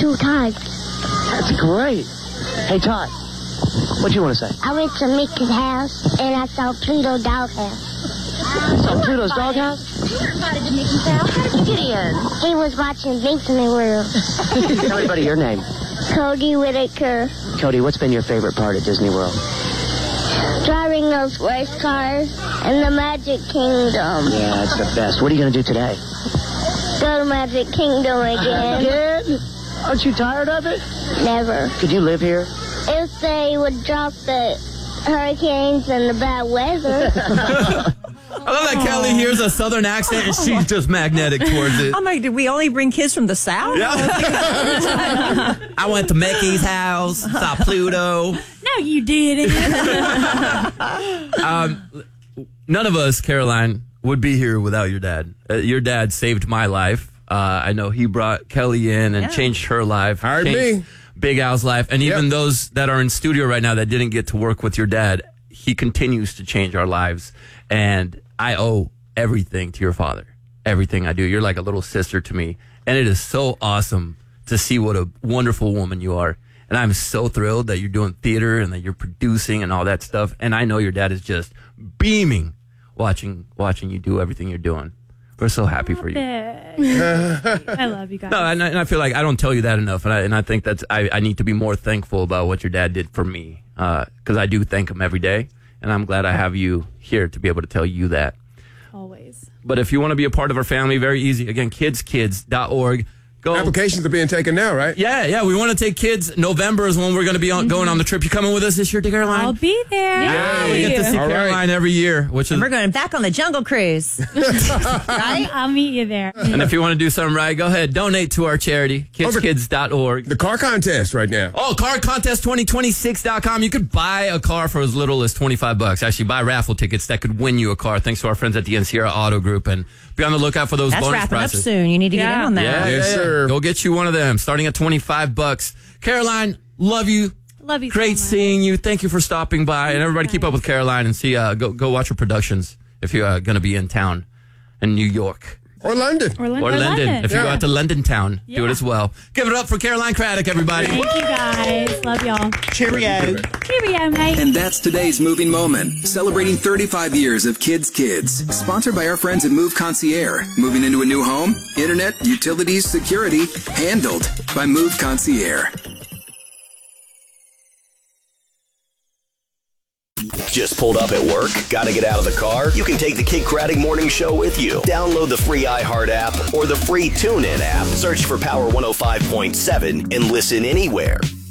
2 times. That's great. Hey, Todd, what do you want to say? I went to Mickey's house, and I saw Pluto Doghouse. So Pluto's Doghouse? You invited to Mickey's house. How did you get in? He was watching Disney World. Tell everybody your name. Cody Whitaker. Cody, what's been your favorite part at Disney World? Driving those race cars in the Magic Kingdom. Yeah, it's the best. What are you going to do today? Go to Magic Kingdom again. Again? Aren't you tired of it? Never. Could you live here? If they would drop the hurricanes and the bad weather. I love that Kelly hears a southern accent and she's just magnetic towards it. I'm like, did we only bring kids from the South? Yeah. I went to Mickey's house, saw Pluto. No, you didn't. None of us, Caroline, would be here without your dad. Your dad saved my life. I know he brought Kelly in and changed her life. Hired me. Big Al's life. And even those that are in studio right now that didn't get to work with your dad, he continues to change our lives. And I owe everything to your father. Everything I do. You're like a little sister to me. And it is so awesome to see what a wonderful woman you are. And I'm so thrilled that you're doing theater and that you're producing and all that stuff. And I know your dad is just beaming watching you do everything you're doing. We're so happy for you. I love you guys. No, and I feel like I don't tell you that enough. And I think that's, I need to be more thankful about what your dad did for me. Because I do thank him every day. And I'm glad I have you here to be able to tell you that. Always. But if you want to be a part of our family, very easy. Again, kidskids.org. Go. Applications are being taken now, right? Yeah. We want to take kids. November is when we're going to be going on the trip. You coming with us this year, Caroline? I'll be there. Yeah, we get to see All Caroline every year, which is. And we're going back on the Jungle Cruise. Right? I'll meet you there. And if you want to do something right, go ahead. Donate to our charity, kidskids.org. The car contest right now. Oh, carcontest2026.com. You could buy a car for as little as $25. Actually, buy raffle tickets that could win you a car. Thanks to our friends at the Sierra Auto Group. And be on the lookout for those That's bonus wrapping prices. up soon. You need to get in on that. Yes, sir. Go get you one of them, starting at $25. Caroline, love you. Love you. Great so much. seeing you. Thank you for stopping by. And everybody keep up with Caroline and see. Go watch her productions if you're going to be in town in New York. Or London. Or London. If you go out to London town, do it Yeah. as well. Give it up for Caroline Craddock, everybody. Thank you guys. Love y'all. Cheerio. Cheerio, mate. And that's today's moving moment, celebrating 35 years of Kids. Sponsored by our friends at Move Concierge. Moving into a new home? Internet, utilities, security, handled by Move Concierge. Just pulled up at work? Gotta get out of the car? You can take the Kid Craddock Morning Show with you. Download the free iHeart app or the free TuneIn app. Search for Power 105.7 and listen anywhere.